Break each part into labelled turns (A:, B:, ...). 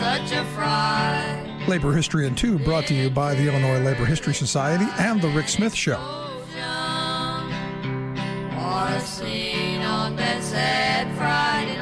A: such a fright.
B: Labor History in 2 brought to you by the Illinois Labor History Society and The Rick Smith Show.
A: What a scene on that sad Friday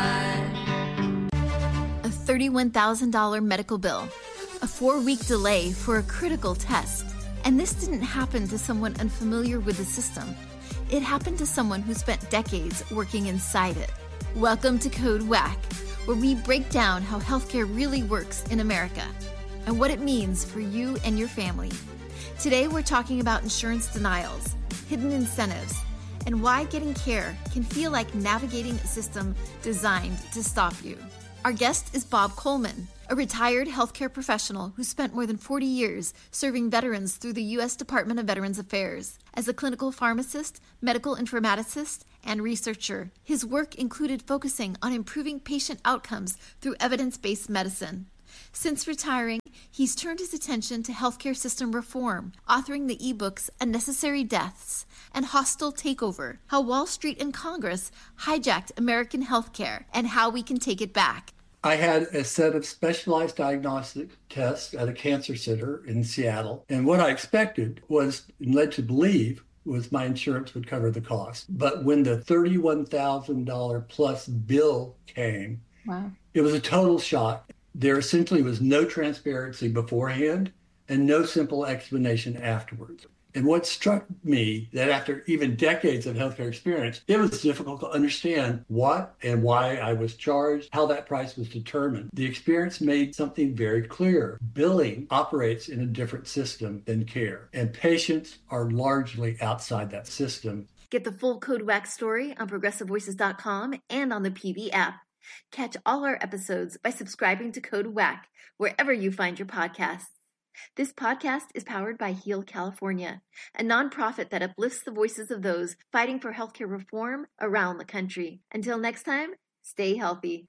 A: night.
C: A $31,000 medical bill, a 4-week delay for a critical test. And this didn't happen to someone unfamiliar with the system. It happened to someone who spent decades working inside it. Welcome to Code Whack, where we break down how healthcare really works in America and what it means for you and your family. Today, we're talking about insurance denials, hidden incentives, and why getting care can feel like navigating a system designed to stop you. Our guest is Bob Coleman, a retired healthcare professional who spent more than 40 years serving veterans through the U.S. Department of Veterans Affairs. As a clinical pharmacist, medical informaticist, and researcher, his work included focusing on improving patient outcomes through evidence-based medicine. Since retiring, he's turned his attention to healthcare system reform, authoring the ebooks Unnecessary Deaths and Hostile Takeover, How Wall Street and Congress Hijacked American Healthcare and How We Can Take It Back.
D: I had a set of specialized diagnostic tests at a cancer center in Seattle. And what I expected was, and led to believe, was my insurance would cover the cost. But when the $31,000 plus bill came,
C: Wow.
D: It was a total shock. There essentially was no transparency beforehand and no simple explanation afterwards. And what struck me, that after even decades of healthcare experience, it was difficult to understand what and why I was charged, how that price was determined. The experience made something very clear. Billing operates in a different system than care, and patients are largely outside that system.
C: Get the full Code Whack story on ProgressiveVoices.com and on the PV app. Catch all our episodes by subscribing to Code Whack wherever you find your podcasts. This podcast is powered by Heal California, a nonprofit that uplifts the voices of those fighting for healthcare reform around the country. Until next time, stay healthy.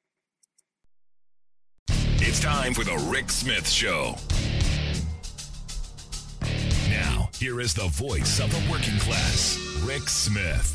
E: It's time for the Rick Smith Show. Now, here is the voice of the working class, Rick Smith.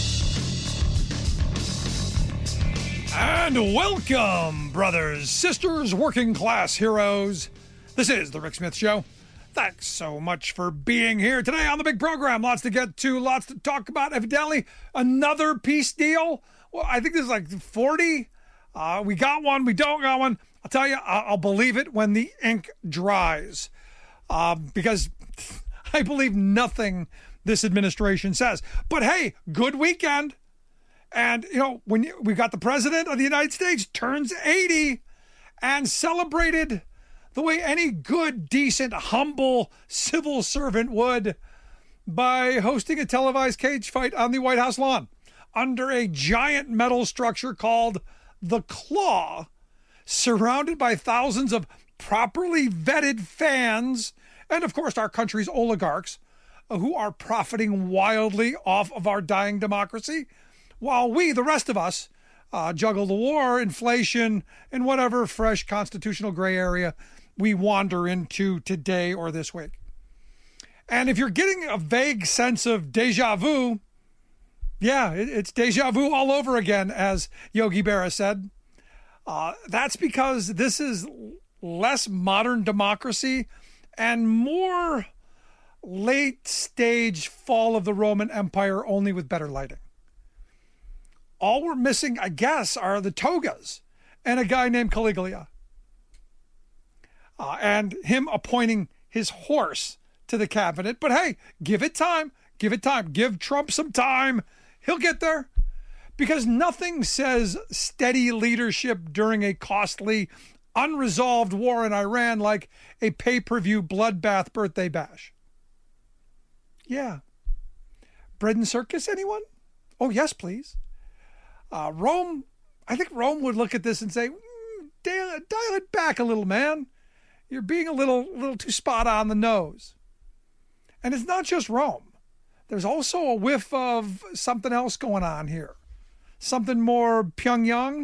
B: And welcome, brothers, sisters, working class heroes. This is the Rick Smith Show. Thanks so much for being here today on the big program. Lots to get to, lots to talk about. Evidently, another peace deal. Well, I think there's like 40. We got one, we don't got one. I'll tell you, I'll believe it when the ink dries. Because I believe nothing this administration says. But hey, good weekend. And, you know, when we got the president of the United States turns 80 and celebrated the way any good, decent, humble civil servant would by hosting a televised cage fight on the White House lawn under a giant metal structure called the Claw, surrounded by thousands of properly vetted fans and, of course, our country's oligarchs who are profiting wildly off of our dying democracy, while we, the rest of us, juggle the war, inflation, and whatever fresh constitutional gray area we wander into today or this week. And if you're getting a vague sense of deja vu, yeah, it's deja vu all over again, as Yogi Berra said. That's because this is less modern democracy and more late stage fall of the Roman Empire, only with better lighting. All we're missing, I guess, are the togas and a guy named Caligula. And him appointing his horse to the cabinet. But hey, give it time. Give it time. Give Trump some time. He'll get there. Because nothing says steady leadership during a costly, unresolved war in Iran like a pay-per-view bloodbath birthday bash. Yeah. Bread and circus, anyone? Oh, yes, please. Rome, I think Rome would look at this and say, dial it back a little, man. You're being a little too spot on the nose. And it's not just Rome. There's also a whiff of something else going on here. Something more Pyongyang.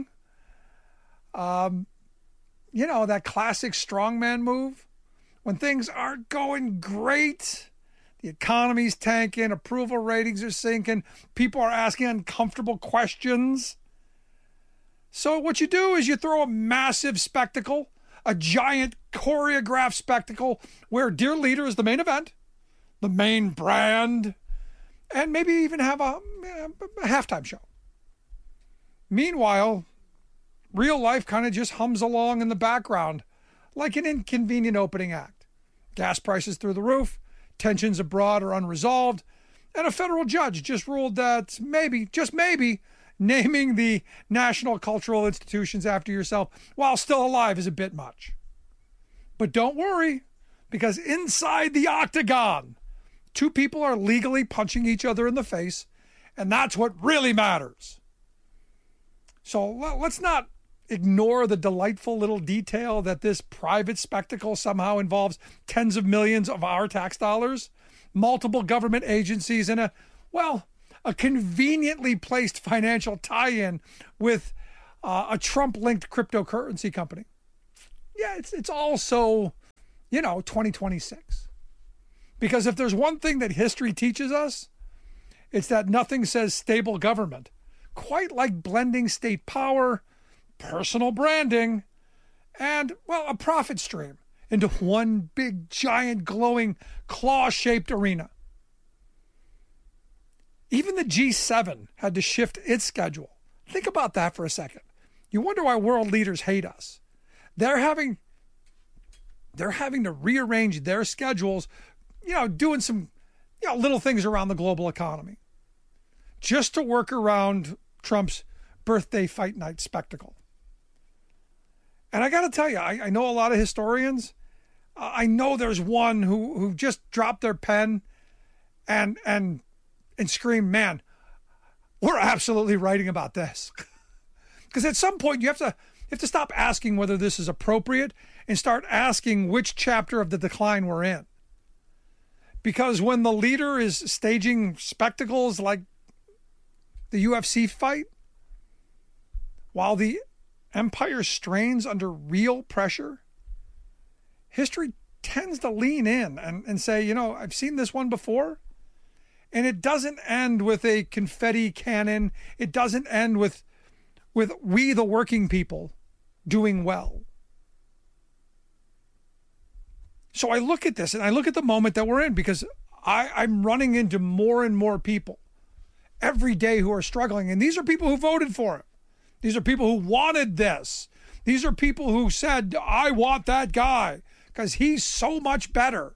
B: That classic strongman move. When things aren't going great, the economy's tanking, approval ratings are sinking, people are asking uncomfortable questions. So what you do is you throw a massive spectacle a giant choreographed spectacle where Dear Leader is the main event, the main brand, and maybe even have a halftime show. Meanwhile, real life kind of just hums along in the background like an inconvenient opening act. Gas prices through the roof, tensions abroad are unresolved, and a federal judge just ruled that maybe, just maybe, naming the national cultural institutions after yourself while still alive is a bit much. But don't worry, because inside the octagon, two people are legally punching each other in the face, and that's what really matters. So let's not ignore the delightful little detail that this private spectacle somehow involves tens of millions of our tax dollars, multiple government agencies, and a conveniently placed financial tie-in with a Trump-linked cryptocurrency company. Yeah, it's also, 2026. Because if there's one thing that history teaches us, it's that nothing says stable government quite like blending state power, personal branding, and, a profit stream into one big, giant, glowing, claw-shaped arena. Even the G7 had to shift its schedule. Think about that for a second. You wonder why world leaders hate us. They're having to rearrange their schedules, doing some, little things around the global economy, just to work around Trump's birthday fight night spectacle. And I got to tell you, I know a lot of historians. I know there's one who just dropped their pen and screamed, man, we're absolutely writing about this. Because at some point you have to stop asking whether this is appropriate and start asking which chapter of the decline we're in. Because when the leader is staging spectacles like the UFC fight, while the empire strains under real pressure, history tends to lean in and say, I've seen this one before. And it doesn't end with a confetti cannon. It doesn't end with we, the working people, doing well. So I look at this and I look at the moment that we're in, because I'm running into more and more people every day who are struggling. And these are people who voted for it. These are people who wanted this. These are people who said, I want that guy because he's so much better.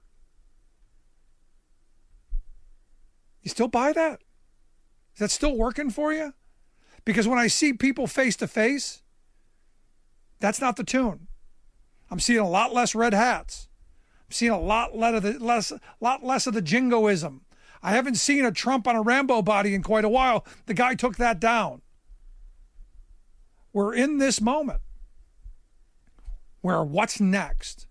B: You still buy that? Is that still working for you? Because when I see people face to face, that's not the tune. I'm seeing a lot less red hats. I'm seeing a lot less of the jingoism. I haven't seen a Trump on a Rambo body in quite a while. The guy took that down. We're in this moment where what's next?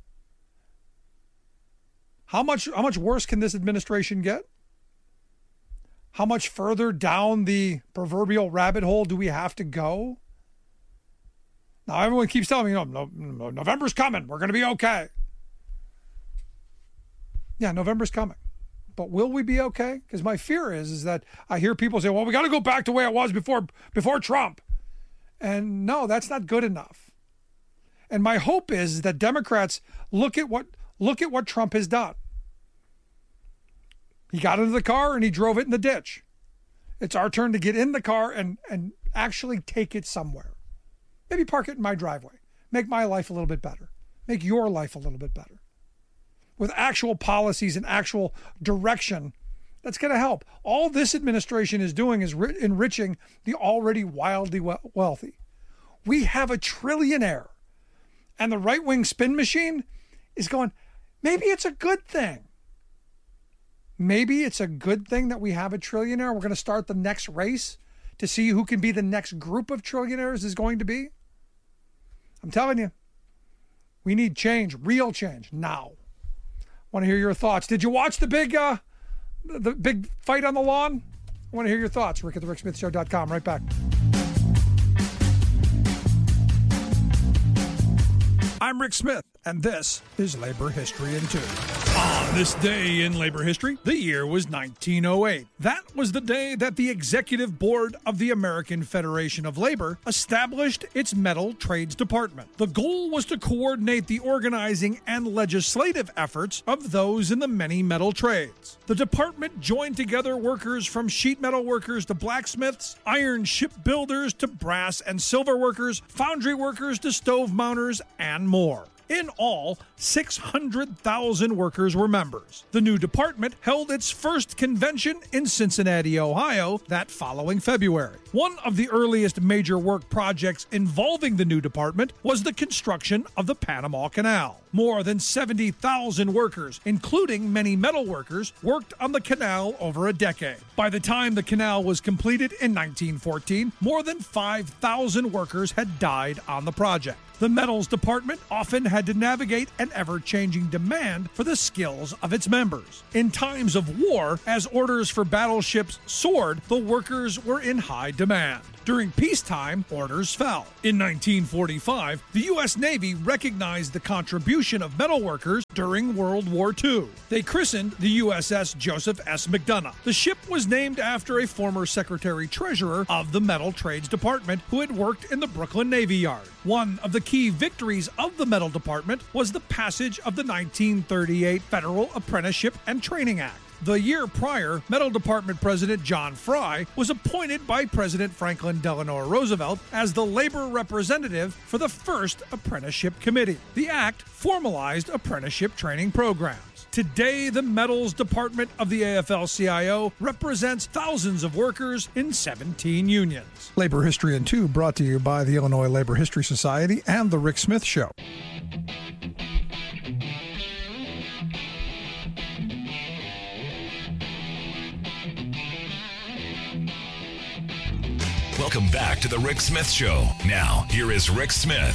B: How much worse can this administration get? How much further down the proverbial rabbit hole do we have to go? Now, everyone keeps telling me, November's coming. We're going to be okay. Yeah, November's coming. But will we be okay? Because my fear is that I hear people say, well, we got to go back to the way it was before Trump. And no, that's not good enough. And my hope is that Democrats look at what Trump has done. He got into the car and he drove it in the ditch. It's our turn to get in the car and actually take it somewhere. Maybe park it in my driveway. Make my life a little bit better. Make your life a little bit better. With actual policies and actual direction that's going to help. All this administration is doing is enriching the already wildly wealthy. We have a trillionaire. And the right-wing spin machine is going, maybe it's a good thing. Maybe it's a good thing that we have a trillionaire. We're going to start the next race to see who can be the next group of trillionaires is going to be. I'm telling you, we need change, real change, now. Want to hear your thoughts. Did you watch the big fight on the lawn? I want to hear your thoughts. Rick at thericksmithshow.com. Right back. I'm Rick Smith. and this is Labor History in 2. On this day in labor history, the year was 1908. That was the day that the Executive Board of the American Federation of Labor established its Metal Trades Department. The goal was to coordinate the organizing and legislative efforts of those in the many metal trades. The department joined together workers from sheet metal workers to blacksmiths, iron shipbuilders to brass and silver workers, foundry workers to stove mounters, and more. In all, 600,000 workers were members. The new department held its first convention in Cincinnati, Ohio, that following February. One of the earliest major work projects involving the new department was the construction of the Panama Canal. More than 70,000 workers, including many metal workers, worked on the canal over a decade. By the time the canal was completed in 1914, more than 5,000 workers had died on the project. The metals department often had to navigate an ever-changing demand for the skills of its members. In times of war, as orders for battleships soared, the workers were in high demand. During peacetime, orders fell. In 1945, the U.S. Navy recognized the contribution of metal workers during World War II. They christened the USS Joseph S. McDonough. The ship was named after a former Secretary-Treasurer of the Metal Trades Department who had worked in the Brooklyn Navy Yard. One of the key victories of the Metal Department was the passage of the 1938 Federal Apprenticeship and Training Act. The year prior, Metal Department President John Fry was appointed by President Franklin Delano Roosevelt as the labor representative for the first apprenticeship committee. The act formalized apprenticeship training programs. Today, the Metals Department of the AFL-CIO represents thousands of workers in 17 unions. Labor History in 2 brought to you by the Illinois Labor History Society and The Rick Smith Show.
E: Welcome back to the Rick Smith Show. Now, here is Rick Smith.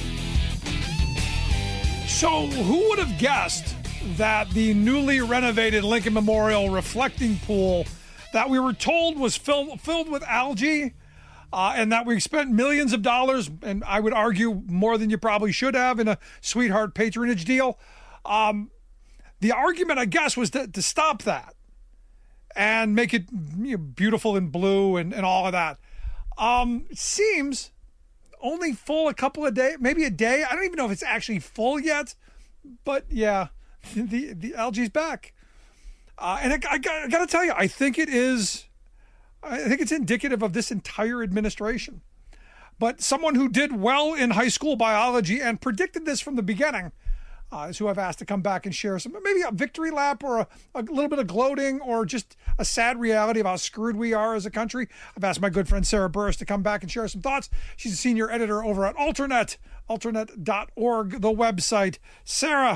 B: So, who would have guessed that the newly renovated Lincoln Memorial reflecting pool that we were told was filled with algae and that we spent millions of dollars, and I would argue more than you probably should have, in a sweetheart patronage deal? The argument, I guess, was to stop that and make it beautiful and blue and all of that. It seems only full a couple of days, maybe a day. I don't even know if it's actually full yet, but yeah, the algae's back. And I got to tell you, I think it's indicative of this entire administration. But someone who did well in high school biology and predicted this from the beginning is who I've asked to come back and share some, maybe a victory lap or a little bit of gloating or just a sad reality of how screwed we are as a country. I've asked my good friend Sarah Burris to come back and share some thoughts. She's a senior editor over at Alternet, alternet.org, the website. Sarah,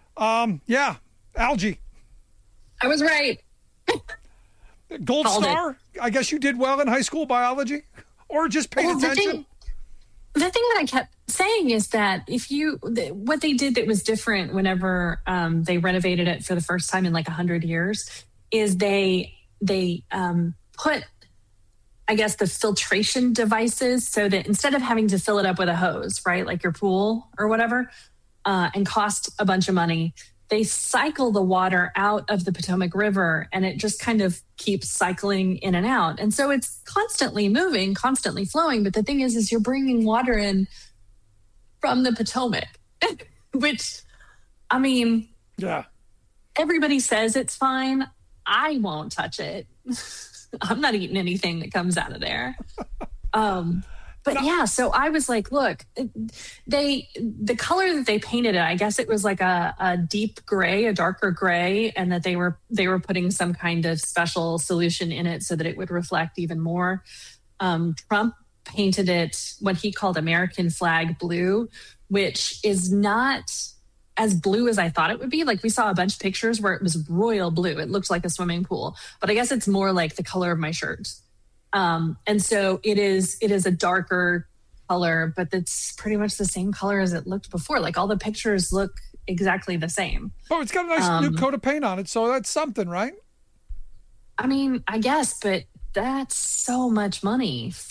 B: algae.
F: I was right.
B: Gold star? I guess you did well in high school biology, or just paid attention?
F: The thing that I kept saying is that what they did that was different whenever they renovated it for the first time in like 100 years is they put, I guess, the filtration devices so that instead of having to fill it up with a hose, right, like your pool or whatever, and cost a bunch of money, they cycle the water out of the Potomac River and it just kind of keeps cycling in and out. And so it's constantly moving, constantly flowing. But the thing is you're bringing water in from the Potomac, which, I mean, yeah, everybody says it's fine. I won't touch it. I'm not eating anything that comes out of there. But yeah, so I was like, look, the color that they painted it, I guess it was like a deep gray, a darker gray, and that they were putting some kind of special solution in it so that it would reflect even more. Trump painted it what he called American flag blue, which is not as blue as I thought it would be. Like, we saw a bunch of pictures where it was royal blue. It looked like a swimming pool, but I guess it's more like the color of my shirt. And so it is a darker color, but it's pretty much the same color as it looked before. Like, all the pictures look exactly the same.
B: Oh, it's got a nice new coat of paint on it. So that's something, right?
F: I mean, I guess, but that's so much money for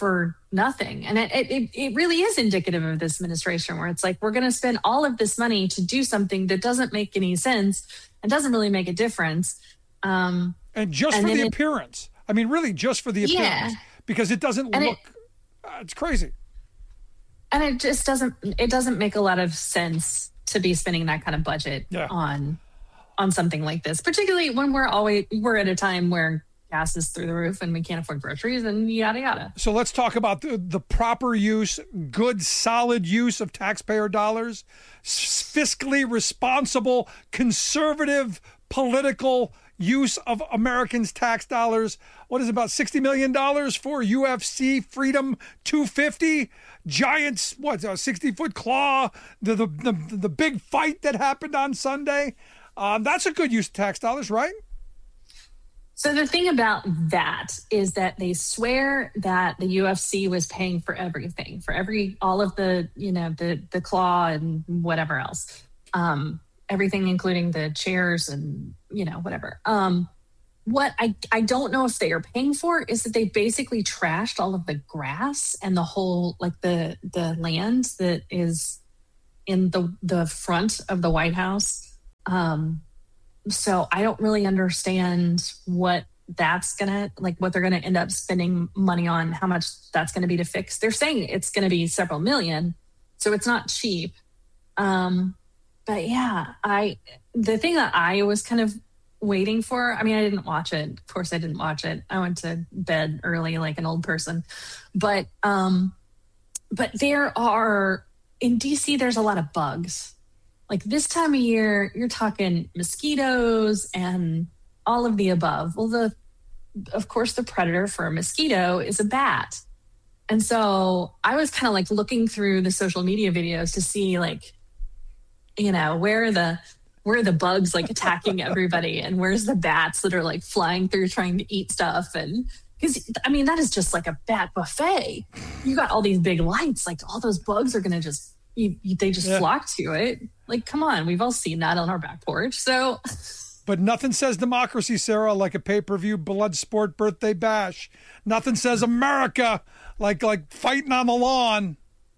F: nothing. And it really is indicative of this administration, where it's like, we're going to spend all of this money to do something that doesn't make any sense and doesn't really make a difference.
B: And just for the appearance. I mean, really just for the appearance. Because it doesn't look, it's crazy.
F: And it just doesn't make a lot of sense to be spending that kind of budget on something like this, particularly when we're at a time where gas is through the roof and we can't afford groceries and yada, yada.
B: So let's talk about the proper use, good, solid use of taxpayer dollars, fiscally responsible, conservative, political use of Americans' tax dollars. What is it, about $60 million for UFC Freedom 250? Giants, a 60-foot claw, the big fight that happened on Sunday. That's a good use of tax dollars, right?
F: So the thing about that is that they swear that the UFC was paying for everything, for all of the, the claw and whatever else, everything, including the chairs and, whatever. What I don't know if they are paying for is that they basically trashed all of the grass and the whole, like the land that is in the front of the White House. So I don't really understand what that's what they're gonna end up spending money on, how much that's gonna be to fix. They're saying it's gonna be several million, so it's not cheap. But yeah, the thing that I was kind of waiting for, I mean, I didn't watch it. Of course I didn't watch it. I went to bed early like an old person. But there are, in DC, there's a lot of bugs. Like this time of year, you're talking mosquitoes and all of the above. Well, of course, the predator for a mosquito is a bat. And so I was kind of like looking through the social media videos to see like, where are the bugs like attacking everybody, and where's the bats that are like flying through trying to eat stuff. And because I mean, that is just like a bat buffet. You got all these big lights, like all those bugs are going to just, they just flock to it. Like, come on, we've all seen that on our back porch. So,
B: but nothing says democracy, Sarah, like a pay-per-view blood sport birthday bash. Nothing says America like fighting on the lawn.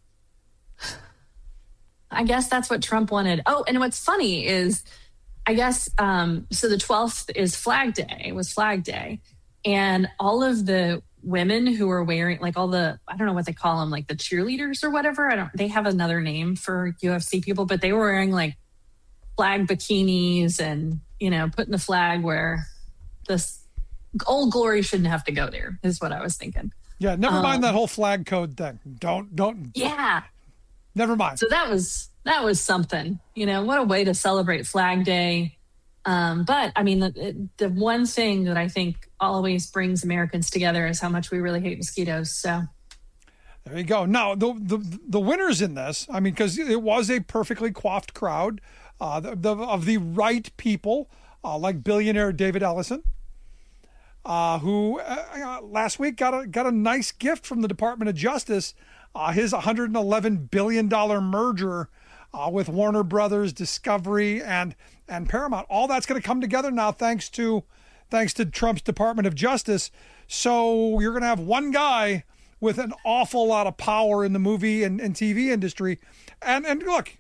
F: I guess that's what Trump wanted. Oh, and what's funny is, I guess, so the 12th is Flag Day. And all of the women who are wearing, like all the, I don't know what they call them, like the cheerleaders or whatever. They have another name for UFC people, but they were wearing like flag bikinis and, putting the flag where this Old Glory shouldn't have to go there, is what I was thinking.
B: Yeah, never mind that whole flag code thing. Don't.
F: Yeah.
B: Never mind.
F: So that was something, what a way to celebrate Flag Day. But I mean, the one thing that I think always brings Americans together is how much we really hate mosquitoes. So
B: there you go. Now the winners in this, I mean, because it was a perfectly coiffed crowd of the right people, like billionaire David Ellison, who last week got a nice gift from the Department of Justice. His $111 billion merger with Warner Brothers, Discovery, and Paramount. All that's going to come together now thanks to Trump's Department of Justice. So you're going to have one guy with an awful lot of power in the movie and TV industry. And look,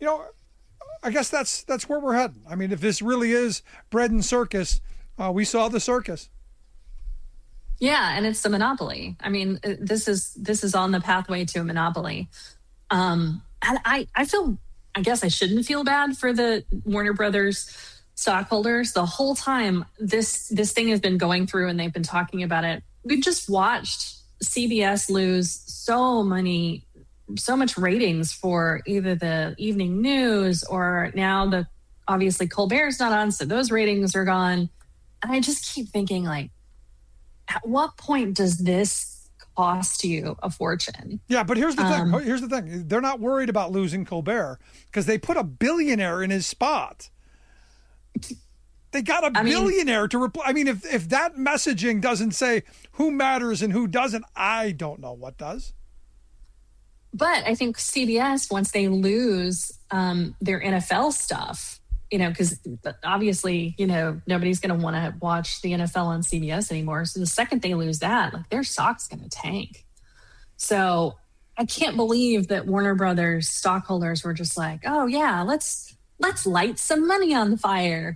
B: I guess that's where we're heading. I mean, if this really is bread and circus, we saw the circus.
F: Yeah, and it's the monopoly. I mean, this is on the pathway to a monopoly. And I guess I shouldn't feel bad for the Warner Brothers stockholders. The whole time this thing has been going through and they've been talking about it, we've just watched CBS lose so much ratings for either the evening news or now obviously Colbert's not on, so those ratings are gone. And I just keep thinking, like, at what point does this cost you a fortune?
B: Yeah, but here's the thing. They're not worried about losing Colbert because they put a billionaire in his spot. They got a billionaire to reply. I mean, if that messaging doesn't say who matters and who doesn't, I don't know what does.
F: But I think CBS, once they lose their NFL stuff, because obviously, nobody's going to want to watch the NFL on CBS anymore. So the second they lose that, like, their stock's going to tank. So I can't believe that Warner Brothers stockholders were just like, oh yeah, let's light some money on the fire.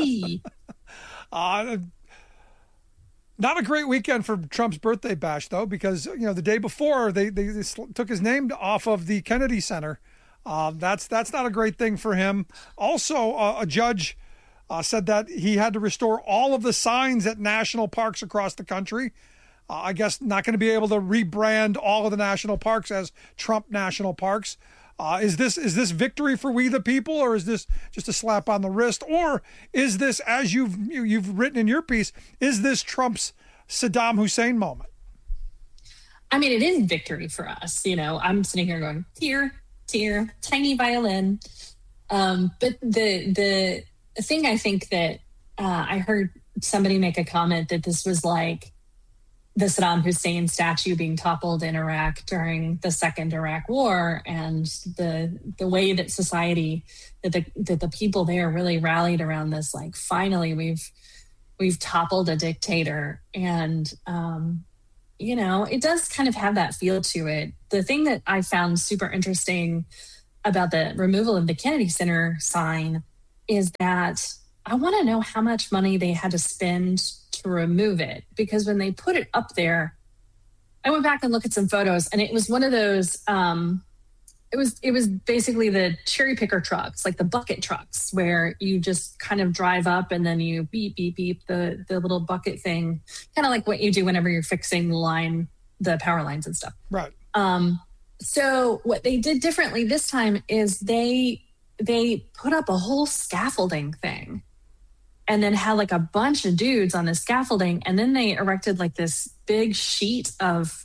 B: Not a great weekend for Trump's birthday bash, though, because the day before they took his name off of the Kennedy Center. That's not a great thing for him. Also, a judge said that he had to restore all of the signs at national parks across the country. I guess not going to be able to rebrand all of the national parks as Trump National Parks. Is this victory for we the people, or is this just a slap on the wrist, or is this, as you've written in your piece, is this Trump's Saddam Hussein moment?
F: I mean, it is victory for us. I'm sitting here going, tear, tear, tiny violin. But the thing I think that I heard somebody make a comment that this was like the Saddam Hussein statue being toppled in Iraq during the Second Iraq War, and the way that society, that the people there really rallied around this, like, finally we've toppled a dictator. And it does kind of have that feel to it. The thing that I found super interesting about the removal of the Kennedy Center sign is that I want to know how much money they had to spend to remove it, because when they put it up there, I went back and looked at some photos, and it was one of those, it was basically the cherry picker trucks, like the bucket trucks, where you just kind of drive up and then you beep, beep, beep, the little bucket thing, kind of like what you do whenever you're fixing the power lines and stuff.
B: Right.
F: So what they did differently this time is they put up a whole scaffolding thing, and then had like a bunch of dudes on the scaffolding, and then they erected like this big sheet of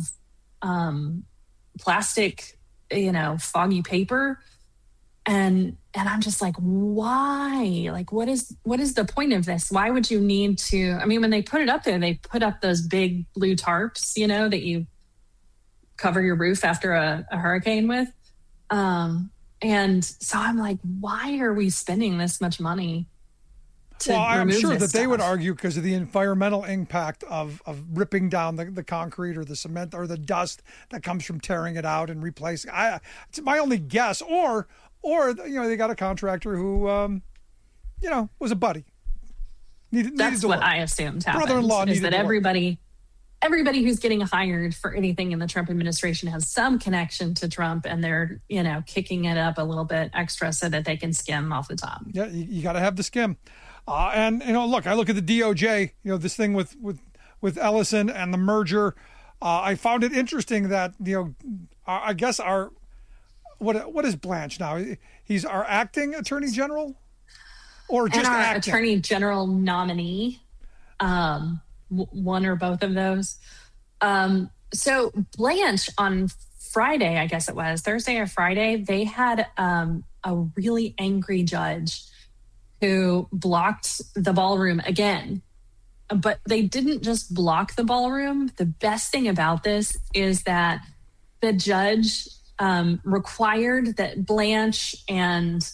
F: plastic, foggy paper, and I'm just like, why? Like, what is the point of this? Why would you need to? I mean, when they put it up there, they put up those big blue tarps, that you cover your roof after a hurricane with, and so I'm like, why are we spending this much money?
B: Well, I'm sure that they would
F: stuff?
B: argue because of the environmental impact of ripping down the concrete or the cement or the dust that comes from tearing it out and replacing. It's my only guess. Or they got a contractor who, was a buddy.
F: That's what I assumed happened.
B: Brother-in-law
F: is that everybody who's getting hired for anything in the Trump administration has some connection to Trump, and they're, kicking it up a little bit extra so that they can skim off the top.
B: Yeah, you got to have the skim. And look, I look at the DOJ, this thing with Ellison and the merger. I found it interesting that, I guess what is Blanche now? He's our acting attorney general, or just
F: and our
B: acting?
F: Attorney General nominee. One or both of those. So Blanche on Friday, I guess it was Thursday or Friday, they had a really angry judge who blocked the ballroom again. But they didn't just block the ballroom. The best thing about this is that the judge required that Blanche and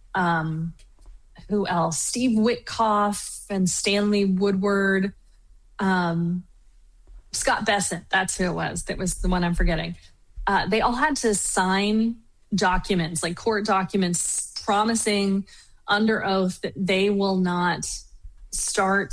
F: who else? Steve Witkoff and Stanley Woodward, Scott Bessent, that's who it was. That was the one I'm forgetting. They all had to sign documents, like court documents, promising under oath that they will not start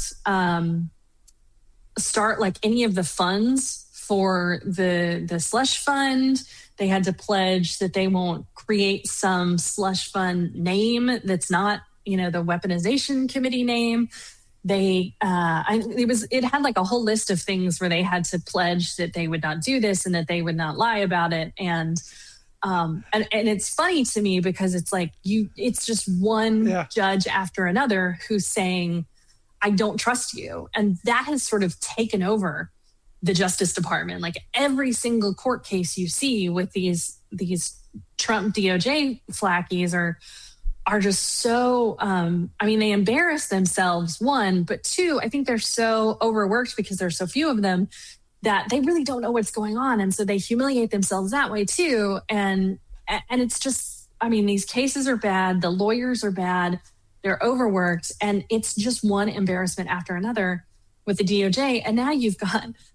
F: like any of the funds for the slush fund. They had to pledge that they won't create some slush fund name that's not, the weaponization committee name. It had like a whole list of things where they had to pledge that they would not do this and that they would not lie about it. And it's funny to me because it's like it's just one judge after another who's saying, I don't trust you. And that has sort of taken over the Justice Department. Like every single court case you see with these Trump DOJ flackies are just so, they embarrass themselves, one, but two, I think they're so overworked because there's so few of them that they really don't know what's going on. And so they humiliate themselves that way too. And it's just, these cases are bad. The lawyers are bad. They're overworked. And it's just one embarrassment after another with the DOJ. And now you've got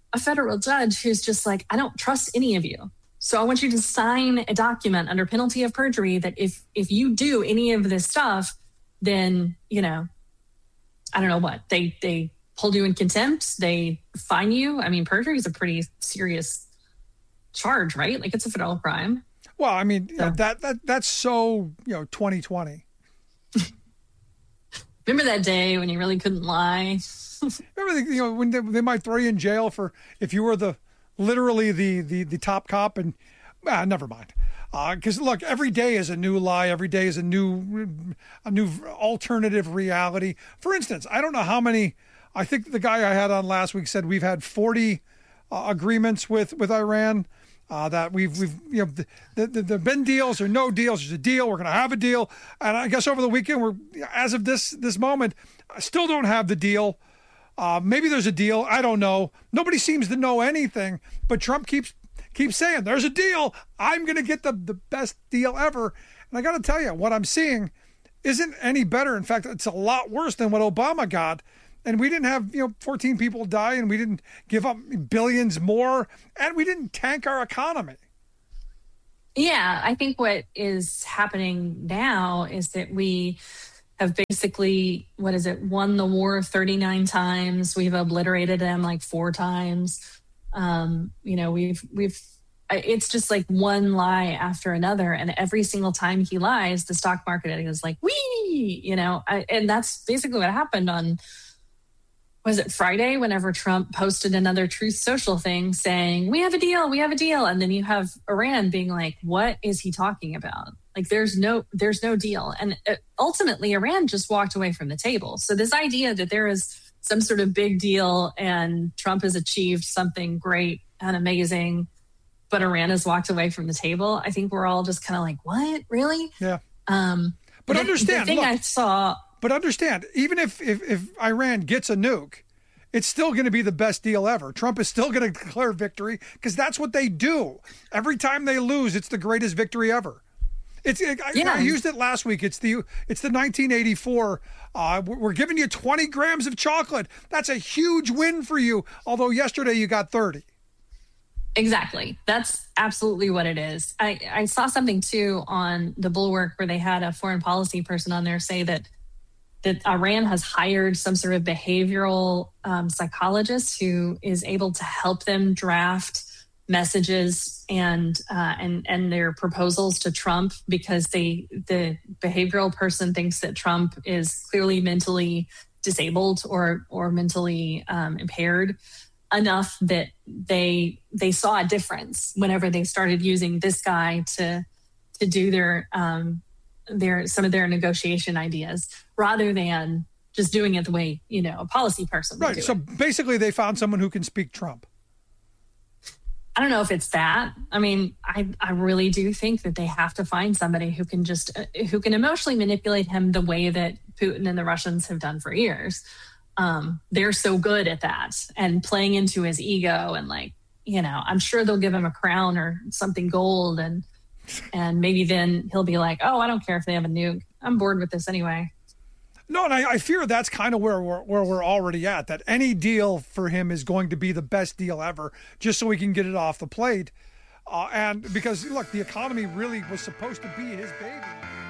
F: a federal judge who's just like, I don't trust any of you. So I want you to sign a document under penalty of perjury that if you do any of this stuff, then, you know, I don't know what, they hold you in contempt, they fine you. I mean, perjury is a pretty serious charge, right? Like, it's a federal crime.
B: Well, I mean, so, that's so, 2020.
F: Remember that day when you really couldn't lie?
B: Remember, when they might throw you in jail for if you were literally the top cop, and never mind. Because look, every day is a new lie. Every day is a new alternative reality. For instance, I don't know how many. I think the guy I had on last week said we've had 40 agreements with Iran. That we've there've been deals or no deals. There's a deal. We're going to have a deal. And I guess over the weekend, as of this moment, I still don't have the deal. Maybe there's a deal. I don't know. Nobody seems to know anything. But Trump keeps saying there's a deal. I'm going to get the best deal ever. And I got to tell you, what I'm seeing isn't any better. In fact, it's a lot worse than what Obama got. And we didn't have 14 people die, and we didn't give up billions more, and we didn't tank our economy.
F: Yeah, I think what is happening now is that we have basically, won the war 39 times. We've obliterated them like 4 times. It's just like one lie after another. And every single time he lies, the stock market is like, wee, and that's basically what happened on, was it Friday, whenever Trump posted another Truth Social thing saying, we have a deal. And then you have Iran being like, what is he talking about? Like, there's no deal. And ultimately, Iran just walked away from the table. So this idea that there is some sort of big deal and Trump has achieved something great and amazing, but Iran has walked away from the table, I think we're all just kind of like, what? Really?
B: Yeah. But understand,
F: the thing I saw...
B: But understand, even if Iran gets a nuke, it's still going to be the best deal ever. Trump is still going to declare victory because that's what they do. Every time they lose, it's the greatest victory ever. I used it last week. It's the 1984. We're giving you 20 grams of chocolate. That's a huge win for you. Although yesterday you got 30.
F: Exactly. That's absolutely what it is. I saw something too on the Bulwark where they had a foreign policy person on there say that Iran has hired some sort of behavioral psychologist who is able to help them draft messages and their proposals to Trump, because the behavioral person thinks that Trump is clearly mentally disabled or mentally impaired enough that they saw a difference whenever they started using this guy to do some of their negotiation ideas, rather than just doing it the way, a policy person would do.
B: Right. So basically they found someone who can speak Trump.
F: I don't know if it's that. I mean, I really do think that they have to find somebody who can emotionally manipulate him the way that Putin and the Russians have done for years. They're so good at that and playing into his ego, and I'm sure they'll give him a crown or something gold, and maybe then he'll be like, oh, I don't care if they have a nuke. I'm bored with this anyway.
B: No, and I fear that's kind of where we're already at, that any deal for him is going to be the best deal ever, just so we can get it off the plate. And because, look, the economy really was supposed to be his baby.